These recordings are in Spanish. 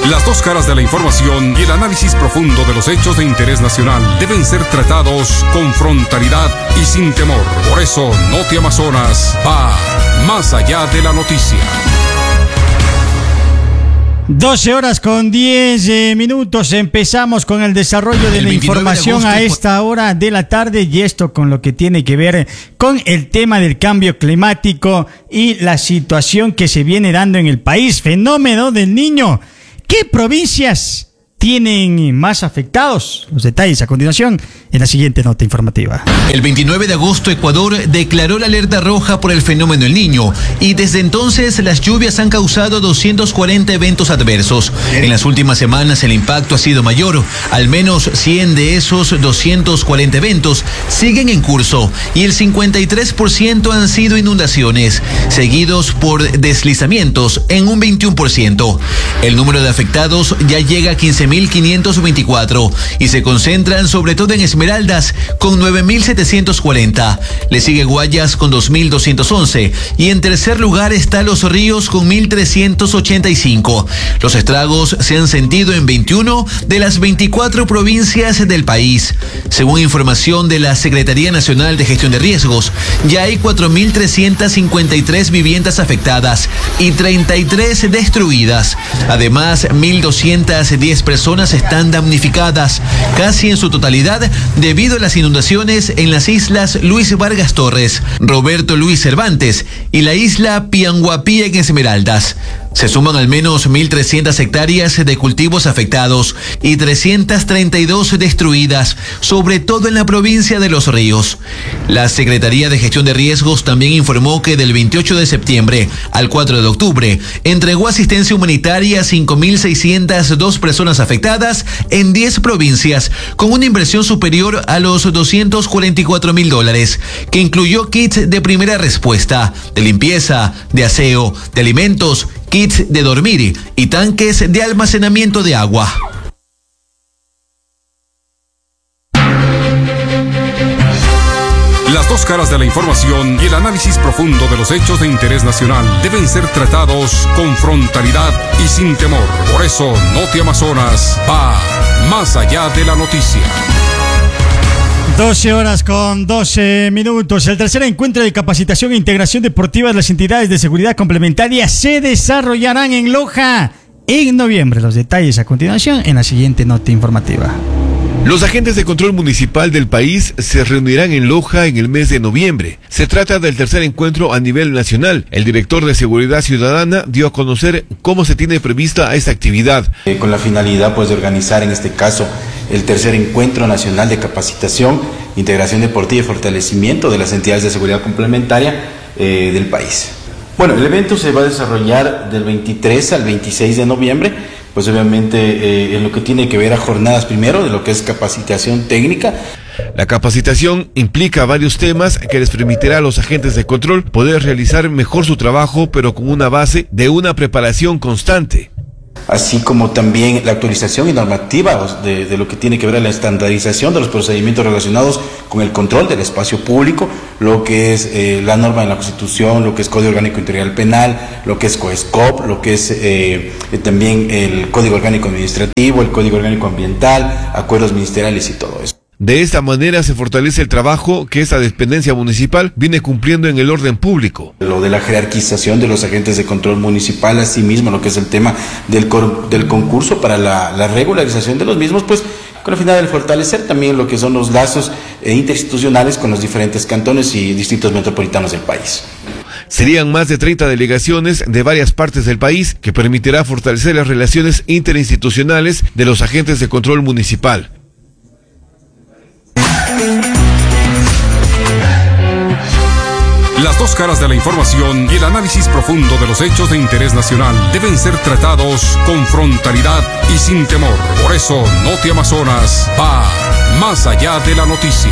Las dos caras de la información y el análisis profundo de los hechos de interés nacional deben ser tratados con frontalidad y sin temor. Por eso, Noti Amazonas va más allá de la noticia. 12:10. Empezamos con el desarrollo de la información a esta hora de la tarde, y esto con lo que tiene que ver con el tema del cambio climático y la situación que se viene dando en el país. Fenómeno del Niño. ¿Qué provincias tienen más afectados? Los detalles a continuación en la siguiente nota informativa. El 29 de agosto Ecuador declaró la alerta roja por el fenómeno El Niño, y desde entonces las lluvias han causado 240 eventos adversos. En las últimas semanas el impacto ha sido mayor. Al menos 100 de esos 240 eventos siguen en curso, y el 53% han sido inundaciones, seguidos por deslizamientos en un 21%. El número de afectados ya llega a 15.524 y se concentran sobre todo en Esmeraldas con 9.740. Le sigue Guayas con 2.211 y en tercer lugar está Los Ríos con 1.385. Los estragos se han sentido en 21 de las 24 provincias del país. Según información de la Secretaría Nacional de Gestión de Riesgos, ya hay 4.353 viviendas afectadas y 33 destruidas. Además, 1.210 personas están damnificadas, casi en su totalidad debido a las inundaciones en las islas Luis Vargas Torres, Roberto Luis Cervantes y la isla Pianguapía en Esmeraldas. Se suman al menos 1.300 hectáreas de cultivos afectados y 332 destruidas, sobre todo en la provincia de Los Ríos. La Secretaría de Gestión de Riesgos también informó que del 28 de al 4 de octubre entregó asistencia humanitaria a 5.602 personas afectadas en 10 provincias, con una inversión superior a los $244.000, que incluyó kits de primera respuesta, de limpieza, de aseo, de alimentos, kits de dormir y tanques de almacenamiento de agua. Las dos caras de la información y el análisis profundo de los hechos de interés nacional deben ser tratados con frontalidad y sin temor. Por eso, Noti Amazonas va más allá de la noticia. 12:12. El tercer encuentro de capacitación e integración deportiva de las entidades de seguridad complementaria se desarrollarán en Loja en noviembre. Los detalles a continuación en la siguiente nota informativa. Los agentes de control municipal del país se reunirán en Loja en el mes de noviembre. Se trata del tercer encuentro a nivel nacional. El director de Seguridad Ciudadana dio a conocer cómo se tiene prevista esta actividad. Con la finalidad de organizar en este caso el tercer encuentro nacional de capacitación, integración deportiva y fortalecimiento de las entidades de seguridad complementaria del país. Bueno, el evento se va a desarrollar del 23 al 26 de noviembre, pues obviamente en lo que tiene que ver a jornadas primero de lo que es capacitación técnica. La capacitación implica varios temas que les permitirá a los agentes de control poder realizar mejor su trabajo, pero con una base de una preparación constante. Así como también la actualización y normativa de lo que tiene que ver a la estandarización de los procedimientos relacionados con el control del espacio público, lo que es la norma de la Constitución, lo que es Código Orgánico Integral Penal, lo que es COESCOP, lo que es también el Código Orgánico Administrativo, el Código Orgánico Ambiental, acuerdos ministeriales y todo eso. De esta manera se fortalece el trabajo que esta dependencia municipal viene cumpliendo en el orden público. Lo de la jerarquización de los agentes de control municipal, asimismo lo que es el tema del concurso para la regularización de los mismos, pues con la finalidad de fortalecer también lo que son los lazos interinstitucionales con los diferentes cantones y distritos metropolitanos del país. Serían más de 30 delegaciones de varias partes del país que permitirá fortalecer las relaciones interinstitucionales de los agentes de control municipal. Las dos caras de la información y el análisis profundo de los hechos de interés nacional deben ser tratados con frontalidad y sin temor. Por eso, Noti Amazonas va más allá de la noticia.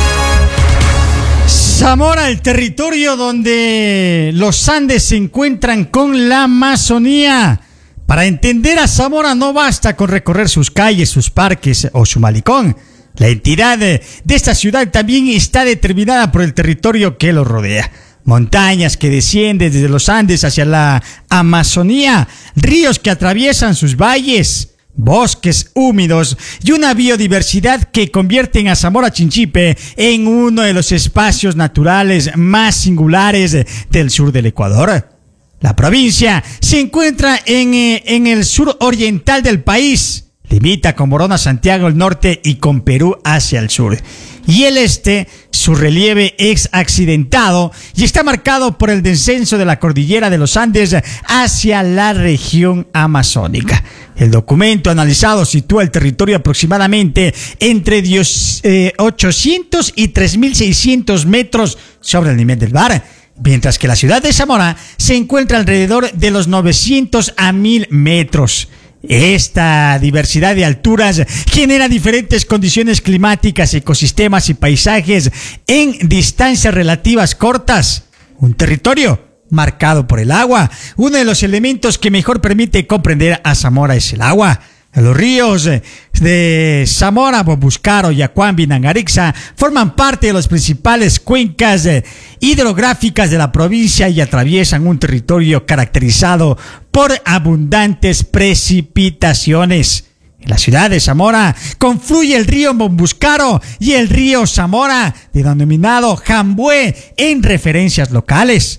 Zamora, el territorio donde los Andes se encuentran con la Amazonía. Para entender a Zamora no basta con recorrer sus calles, sus parques o su malecón. La entidad de esta ciudad también está determinada por el territorio que lo rodea. Montañas que descienden desde los Andes hacia la Amazonía, ríos que atraviesan sus valles, bosques húmedos y una biodiversidad que convierten a Zamora Chinchipe en uno de los espacios naturales más singulares del sur del Ecuador. La provincia se encuentra en el sur oriental del país. Limita con Morona, Santiago al norte y con Perú hacia el sur. Y el este, su relieve es accidentado y está marcado por el descenso de la cordillera de los Andes hacia la región amazónica. El documento analizado sitúa el territorio aproximadamente entre 800 y 3.600 metros sobre el nivel del mar, mientras que la ciudad de Zamora se encuentra alrededor de los 900 a 1.000 metros. Esta diversidad de alturas genera diferentes condiciones climáticas, ecosistemas y paisajes en distancias relativas cortas. Un territorio marcado por el agua. Uno de los elementos que mejor permite comprender a Zamora es el agua. Los ríos de Zamora, Bombuscaro, Yacuambi, Nangarixa forman parte de las principales cuencas hidrográficas de la provincia y atraviesan un territorio caracterizado por abundantes precipitaciones. En la ciudad de Zamora confluye el río Bombuscaro y el río Zamora, denominado Jambué en referencias locales.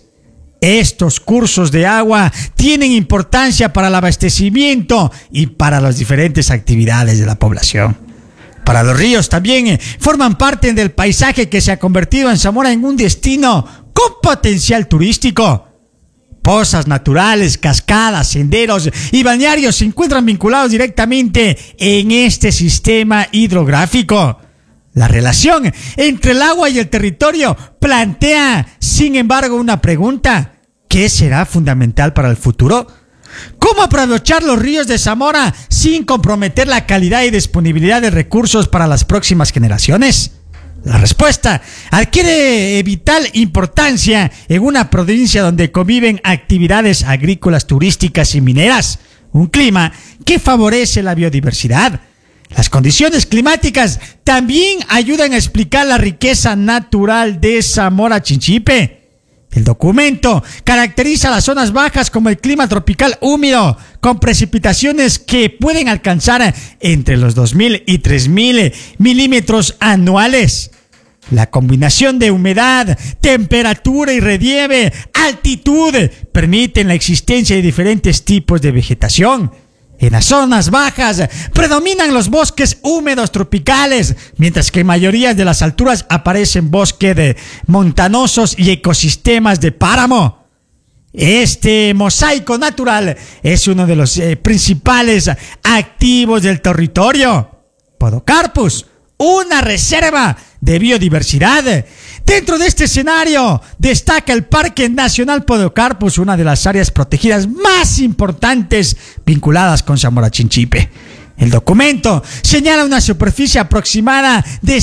Estos cursos de agua tienen importancia para el abastecimiento y para las diferentes actividades de la población. Para los ríos también forman parte del paisaje que se ha convertido en Zamora en un destino con potencial turístico. Pozas naturales, cascadas, senderos y balnearios se encuentran vinculados directamente en este sistema hidrográfico. La relación entre el agua y el territorio plantea, sin embargo, una pregunta: ¿qué será fundamental para el futuro? ¿Cómo aprovechar los ríos de Zamora sin comprometer la calidad y disponibilidad de recursos para las próximas generaciones? La respuesta adquiere vital importancia en una provincia donde conviven actividades agrícolas, turísticas y mineras, un clima que favorece la biodiversidad. Las condiciones climáticas también ayudan a explicar la riqueza natural de Zamora Chinchipe. El documento caracteriza las zonas bajas como el clima tropical húmedo, con precipitaciones que pueden alcanzar entre los 2.000 y 3.000 milímetros anuales. La combinación de humedad, temperatura y relieve, altitud, permiten la existencia de diferentes tipos de vegetación. En las zonas bajas predominan los bosques húmedos tropicales, mientras que en mayoría de las alturas aparecen bosques montanosos y ecosistemas de páramo. Este mosaico natural es uno de los principales activos del territorio. Podocarpus, una reserva de biodiversidad. Dentro de este escenario destaca el Parque Nacional Podocarpus, una de las áreas protegidas más importantes vinculadas con Zamora Chinchipe. El documento señala una superficie aproximada de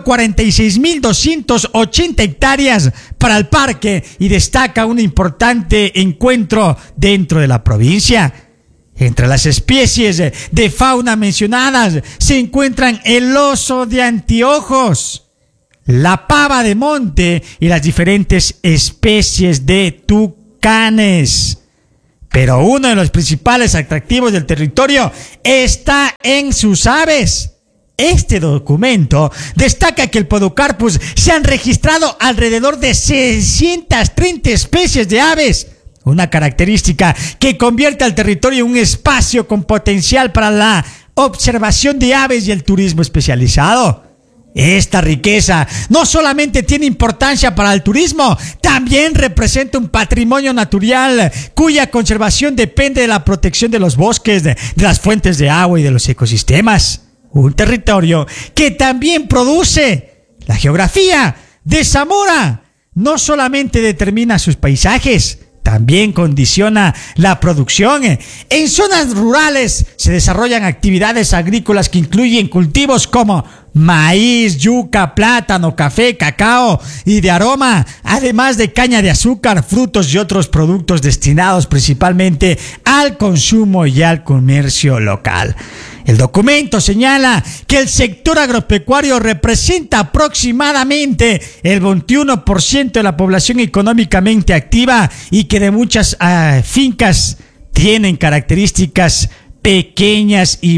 146.280 hectáreas para el parque y destaca un importante encuentro dentro de la provincia. Entre las especies de fauna mencionadas se encuentran el oso de anteojos, la pava de monte y las diferentes especies de tucanes. Pero uno de los principales atractivos del territorio está en sus aves. Este documento destaca que el Podocarpus se han registrado alrededor de 630 especies de aves, una característica que convierte al territorio en un espacio con potencial para la observación de aves y el turismo especializado. Esta riqueza no solamente tiene importancia para el turismo, también representa un patrimonio natural cuya conservación depende de la protección de los bosques, de las fuentes de agua y de los ecosistemas. Un territorio que también produce. La geografía de Zamora no solamente determina sus paisajes, también condiciona la producción. En zonas rurales se desarrollan actividades agrícolas que incluyen cultivos como maíz, yuca, plátano, café, cacao y de aroma, además de caña de azúcar, frutos y otros productos destinados principalmente al consumo y al comercio local. El documento señala que el sector agropecuario representa aproximadamente el 21% de la población económicamente activa y que de muchas fincas tienen características pequeñas y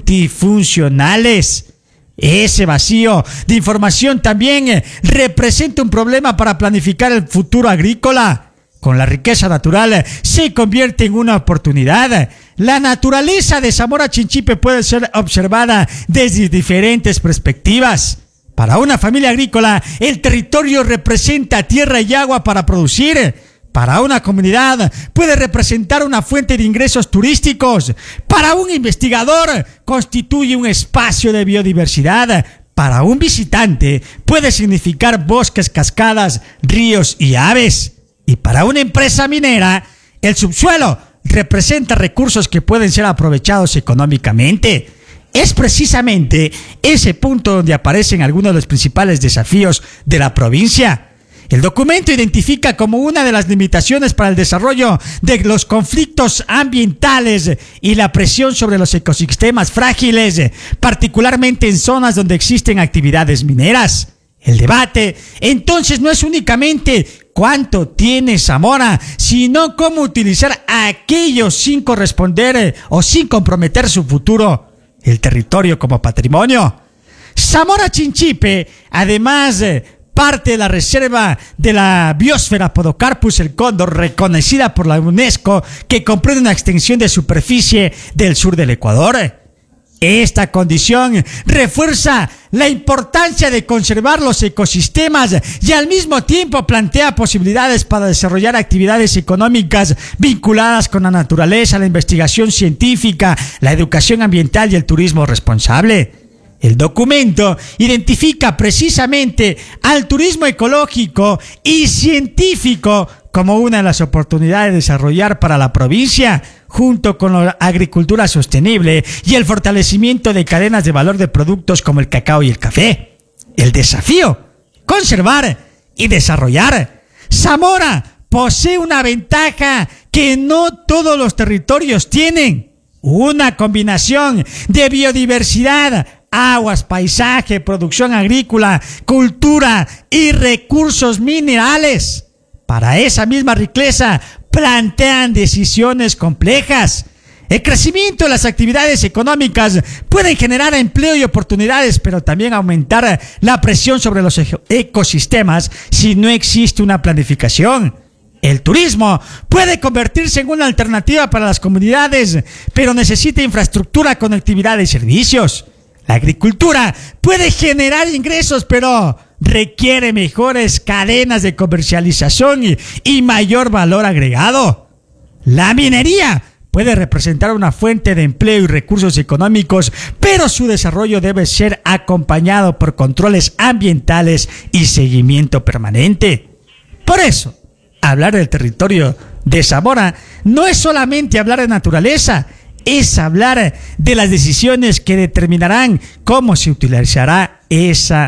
multifuncionales. Ese vacío de información también representa un problema para planificar el futuro agrícola. Con la riqueza natural se convierte en una oportunidad. La naturaleza de Zamora Chinchipe puede ser observada desde diferentes perspectivas. Para una familia agrícola, el territorio representa tierra y agua para producir. Para una comunidad puede representar una fuente de ingresos turísticos. Para un investigador constituye un espacio de biodiversidad. Para un visitante puede significar bosques, cascadas, ríos y aves. Y para una empresa minera, el subsuelo representa recursos que pueden ser aprovechados económicamente. Es precisamente ese punto donde aparecen algunos de los principales desafíos de la provincia. El documento identifica como una de las limitaciones para el desarrollo de los conflictos ambientales y la presión sobre los ecosistemas frágiles, particularmente en zonas donde existen actividades mineras. El debate, entonces, no es únicamente cuánto tiene Zamora, sino cómo utilizar aquello sin corresponder o sin comprometer su futuro, el territorio como patrimonio. Zamora Chinchipe, además, parte de la reserva de la biosfera Podocarpus el cóndor, reconocida por la UNESCO, que comprende una extensión de superficie del sur del Ecuador. Esta condición refuerza la importancia de conservar los ecosistemas y al mismo tiempo plantea posibilidades para desarrollar actividades económicas vinculadas con la naturaleza, la investigación científica, la educación ambiental y el turismo responsable. El documento identifica precisamente al turismo ecológico y científico como una de las oportunidades de desarrollar para la provincia, junto con la agricultura sostenible y el fortalecimiento de cadenas de valor de productos como el cacao y el café. El desafío: conservar y desarrollar. Zamora posee una ventaja que no todos los territorios tienen: una combinación de biodiversidad, aguas, paisaje, producción agrícola, cultura y recursos minerales. Para esa misma riqueza plantean decisiones complejas. El crecimiento de las actividades económicas puede generar empleo y oportunidades, pero también aumentar la presión sobre los ecosistemas si no existe una planificación. El turismo puede convertirse en una alternativa para las comunidades, pero necesita infraestructura, conectividad y servicios. La agricultura puede generar ingresos, pero requiere mejores cadenas de comercialización y mayor valor agregado. La minería puede representar una fuente de empleo y recursos económicos, pero su desarrollo debe ser acompañado por controles ambientales y seguimiento permanente. Por eso, hablar del territorio de Zamora no es solamente hablar de naturaleza, es hablar de las decisiones que determinarán cómo se utilizará esa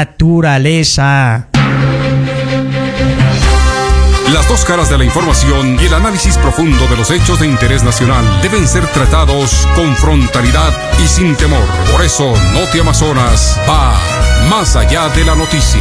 naturaleza. Las dos caras de la información y el análisis profundo de los hechos de interés nacional deben ser tratados con frontalidad y sin temor. Por eso, Noti Amazonas va más allá de la noticia.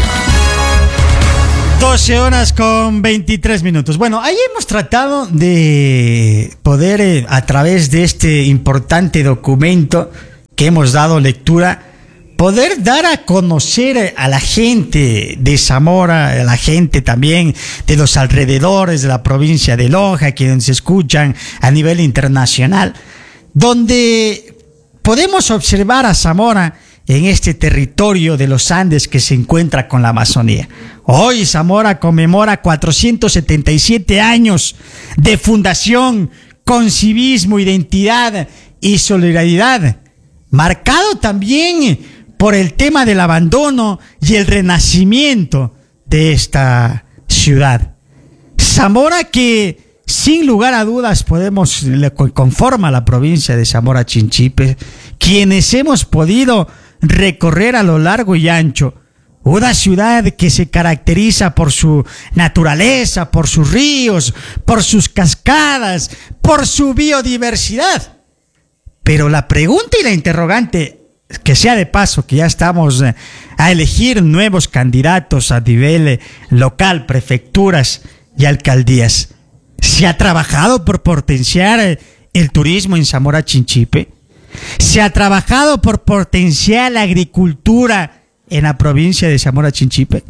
12:23. Bueno, ahí hemos tratado de poder, a través de este importante documento que hemos dado lectura, poder dar a conocer a la gente de Zamora, a la gente también de los alrededores de la provincia de Loja, quienes se escuchan a nivel internacional, donde podemos observar a Zamora en este territorio de los Andes que se encuentra con la Amazonía. Hoy Zamora conmemora 477 años de fundación con civismo, identidad y solidaridad, marcado también por el tema del abandono y el renacimiento de esta ciudad. Zamora, que sin lugar a dudas conforma la provincia de Zamora Chinchipe, quienes hemos podido recorrer a lo largo y ancho una ciudad que se caracteriza por su naturaleza, por sus ríos, por sus cascadas, por su biodiversidad. Pero la pregunta y la interrogante, que sea de paso, que ya estamos a elegir nuevos candidatos a nivel local, prefecturas y alcaldías. ¿Se ha trabajado por potenciar el turismo en Zamora Chinchipe? ¿Se ha trabajado por potenciar la agricultura en la provincia de Zamora Chinchipe?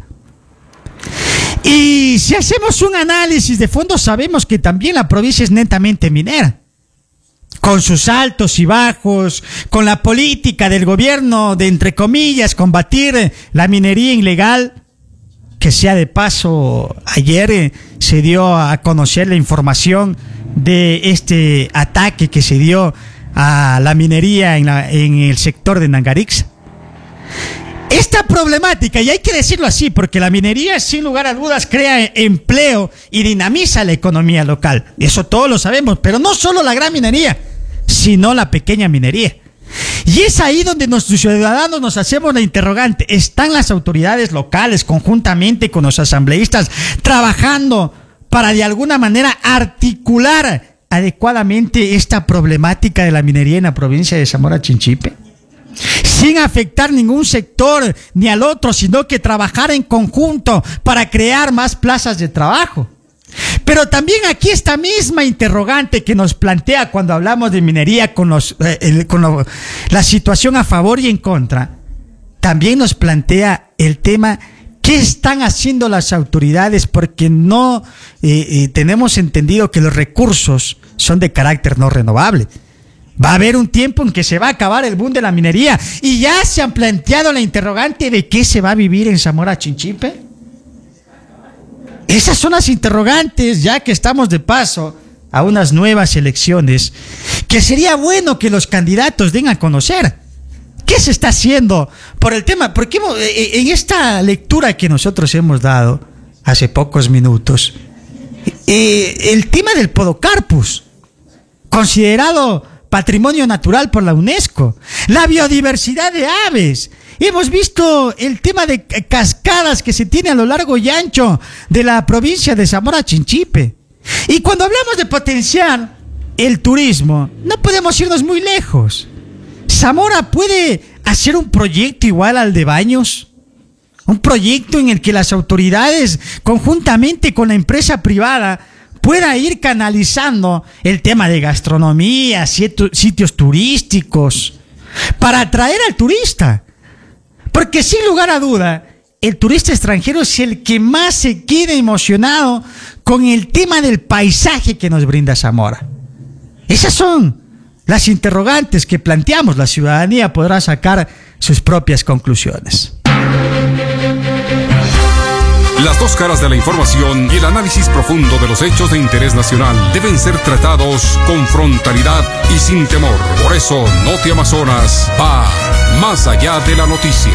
Y si hacemos un análisis de fondo, sabemos que también la provincia es netamente minera, con sus altos y bajos, con la política del gobierno de, entre comillas, combatir la minería ilegal, que sea de paso, ayer se dio a conocer la información de este ataque que se dio a la minería en el sector de Nangarix. Esta problemática, y hay que decirlo así, porque la minería sin lugar a dudas crea empleo y dinamiza la economía local, y eso todos lo sabemos, pero no solo la gran minería, sino la pequeña minería. Y es ahí donde nuestros ciudadanos nos hacemos la interrogante: ¿están las autoridades locales conjuntamente con los asambleístas trabajando para de alguna manera articular adecuadamente esta problemática de la minería en la provincia de Zamora Chinchipe? Sin afectar ningún sector ni al otro, sino que trabajar en conjunto para crear más plazas de trabajo. Pero también aquí esta misma interrogante que nos plantea cuando hablamos de minería con la situación a favor y en contra, también nos plantea el tema: ¿qué están haciendo las autoridades? Porque no tenemos entendido que los recursos son de carácter no renovable. Va a haber un tiempo en que se va a acabar el boom de la minería, y ya se han planteado la interrogante de qué se va a vivir en Zamora Chinchipe. Esas son las interrogantes, ya que estamos de paso a unas nuevas elecciones, que sería bueno que los candidatos den a conocer qué se está haciendo por el tema. Porque en esta lectura que nosotros hemos dado hace pocos minutos, el tema del Podocarpus, considerado patrimonio natural por la UNESCO, la biodiversidad de aves. Hemos visto el tema de cascadas que se tiene a lo largo y ancho de la provincia de Zamora Chinchipe. Y cuando hablamos de potenciar el turismo, no podemos irnos muy lejos. Zamora puede hacer un proyecto igual al de Baños, un proyecto en el que las autoridades, conjuntamente con la empresa privada, pueda ir canalizando el tema de gastronomía, sitios turísticos, para atraer al turista. Porque sin lugar a duda, el turista extranjero es el que más se queda emocionado con el tema del paisaje que nos brinda Zamora. Esas son las interrogantes que planteamos. La ciudadanía podrá sacar sus propias conclusiones. Las dos caras de la información y el análisis profundo de los hechos de interés nacional deben ser tratados con frontalidad y sin temor. Por eso, Noti Amazonas va más allá de la noticia.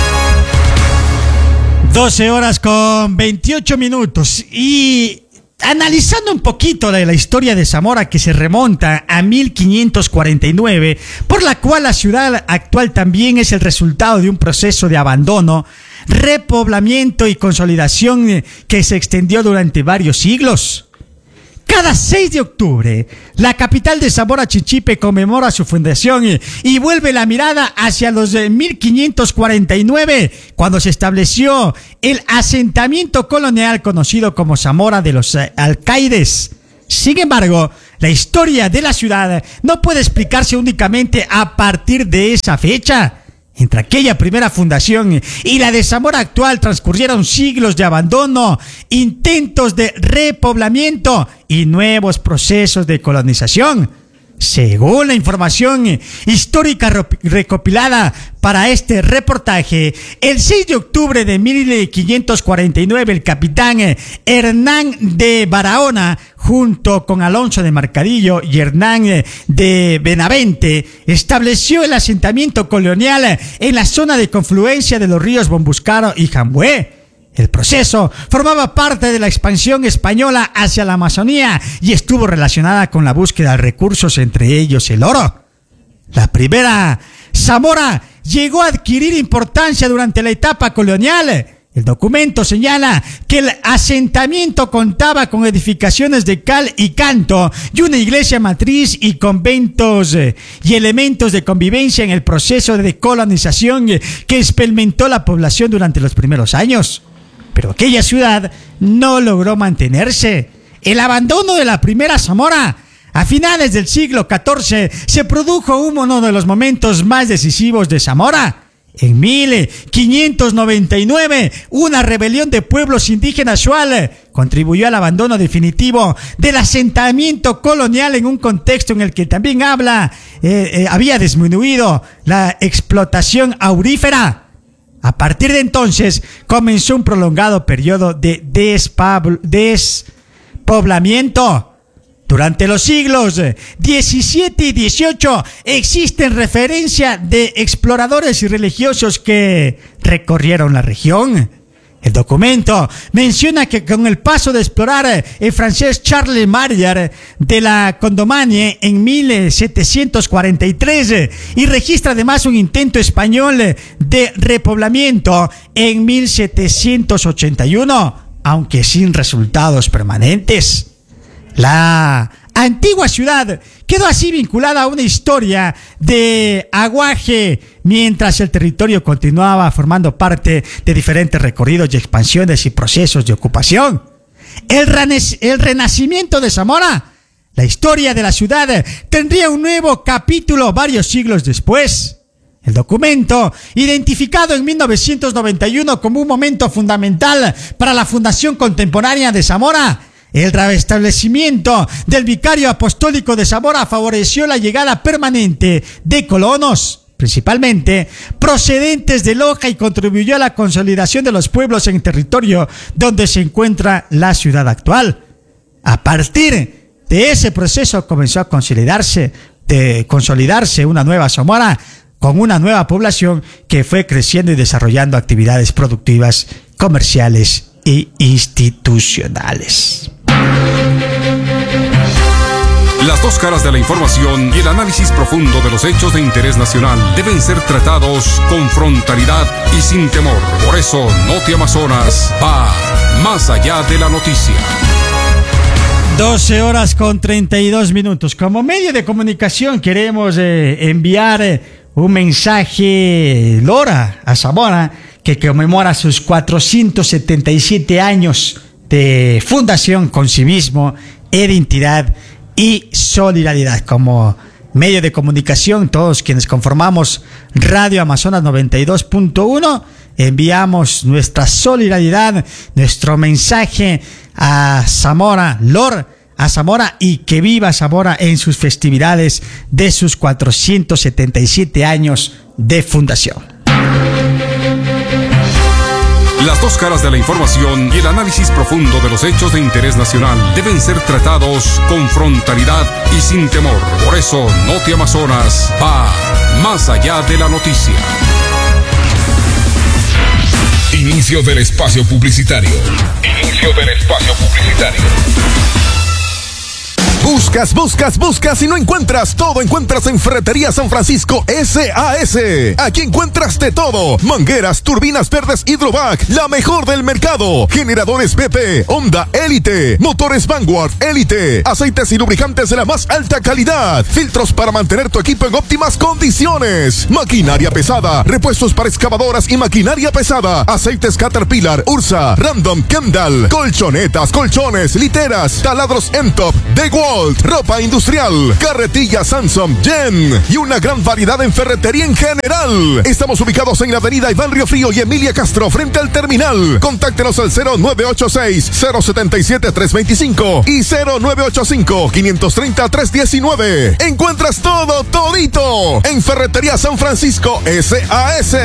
12 horas con 28 minutos. Y analizando un poquito la historia de Zamora, que se remonta a 1549, por la cual la ciudad actual también es el resultado de un proceso de abandono, repoblamiento y consolidación que se extendió durante varios siglos. Cada 6 de octubre, la capital de Zamora Chinchipe conmemora su fundación y vuelve la mirada hacia los 1549, cuando se estableció el asentamiento colonial conocido como Zamora de los Alcaides. Sin embargo, la historia de la ciudad no puede explicarse únicamente a partir de esa fecha. Entre aquella primera fundación y la de Zamora actual transcurrieron siglos de abandono, intentos de repoblamiento y nuevos procesos de colonización. Según la información histórica recopilada para este reportaje, el 6 de octubre de 1549, el capitán Hernán de Barahona, junto con Alonso de Mercadillo y Hernán de Benavente, estableció el asentamiento colonial en la zona de confluencia de los ríos Bombuscaro y Jambué. El proceso formaba parte de la expansión española hacia la Amazonía y estuvo relacionada con la búsqueda de recursos, entre ellos el oro. La primera Zamora llegó a adquirir importancia durante la etapa colonial. El documento señala que el asentamiento contaba con edificaciones de cal y canto y una iglesia matriz y conventos y elementos de convivencia en el proceso de colonización que experimentó la población durante los primeros años. Pero aquella ciudad no logró mantenerse. El abandono de la primera Zamora a finales del siglo XIV se produjo uno de los momentos más decisivos de Zamora. En 1599, una rebelión de pueblos indígenas Shuar contribuyó al abandono definitivo del asentamiento colonial en un contexto en el que también había disminuido la explotación aurífera. A partir de entonces, comenzó un prolongado periodo de despoblamiento. Durante los siglos XVII y XVIII existen referencias de exploradores y religiosos que recorrieron la región. El documento menciona que con el paso de explorar el francés Charles Marlier de la Condamine en 1743 y registra además un intento español de repoblamiento en 1781, aunque sin resultados permanentes. La antigua ciudad quedó así vinculada a una historia de aguaje, mientras el territorio continuaba formando parte de diferentes recorridos y expansiones y procesos de ocupación. El renacimiento de Zamora, la historia de la ciudad, tendría un nuevo capítulo varios siglos después. El documento, identificado en 1991 como un momento fundamental para la fundación contemporánea de Zamora, el restablecimiento del vicario apostólico de Zamora favoreció la llegada permanente de colonos, principalmente procedentes de Loja, y contribuyó a la consolidación de los pueblos en territorio donde se encuentra la ciudad actual. A partir de ese proceso comenzó a consolidarse una nueva Zamora con una nueva población que fue creciendo y desarrollando actividades productivas, comerciales e institucionales. Las dos caras de la información y el análisis profundo de los hechos de interés nacional deben ser tratados con frontalidad y sin temor. Por eso, Noti Amazonas va más allá de la noticia. 12:32. Como medio de comunicación queremos enviar un mensaje Lora a Zamora, que conmemora sus 477 años de fundación con civismo, identidad y solidaridad. Como medio de comunicación, todos quienes conformamos Radio Amazonas 92.1, enviamos nuestra solidaridad, nuestro mensaje a Zamora, a Zamora, y que viva Zamora en sus festividades de sus 477 años de fundación. Las dos caras de la información y el análisis profundo de los hechos de interés nacional deben ser tratados con frontalidad y sin temor. Por eso, Noti Amazonas va más allá de la noticia. Inicio del espacio publicitario. Buscas y no encuentras. Todo encuentras en Ferretería San Francisco SAS. Aquí encuentras de todo: mangueras, turbinas verdes Hydrovac, la mejor del mercado; generadores BP, Honda Elite, motores Vanguard Elite, aceites y lubricantes de la más alta calidad, filtros para mantener tu equipo en óptimas condiciones, maquinaria pesada, repuestos para excavadoras y maquinaria pesada, aceites Caterpillar, Ursa, Random, Kendall, colchonetas, colchones, literas, taladros Entop, DeWalt, ropa industrial, carretillas Samsung, Jen y una gran variedad en ferretería en general. Estamos ubicados en la avenida Iván Río Frío y Emilia Castro, frente al terminal. Contáctenos al 0986-077-325 y 0985-530-319. Encuentras todito en Ferretería San Francisco SAS.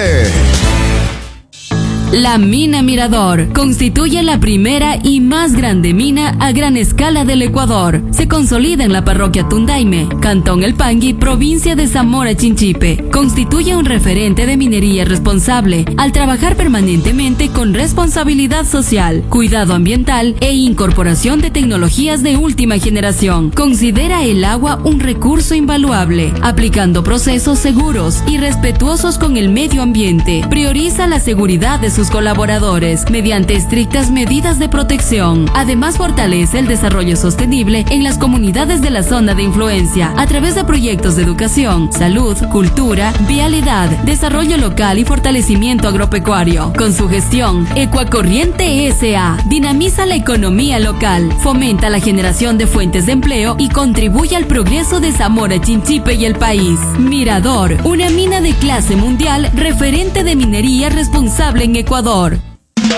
La Mina Mirador constituye la primera y más grande mina a gran escala del Ecuador. Se consolida en la parroquia Tundaime, Cantón El Pangui, provincia de Zamora Chinchipe. Constituye un referente de minería responsable al trabajar permanentemente con responsabilidad social, cuidado ambiental e incorporación de tecnologías de última generación. Considera el agua un recurso invaluable, aplicando procesos seguros y respetuosos con el medio ambiente. Prioriza la seguridad de sus sus colaboradores mediante estrictas medidas de protección. Además, fortalece el desarrollo sostenible en las comunidades de la zona de influencia a través de proyectos de educación, salud, cultura, vialidad, desarrollo local y fortalecimiento agropecuario. Con su gestión, Ecuacorriente S.A. dinamiza la economía local, fomenta la generación de fuentes de empleo y contribuye al progreso de Zamora Chinchipe y el país. Mirador, una mina de clase mundial referente de minería responsable en Ecuador.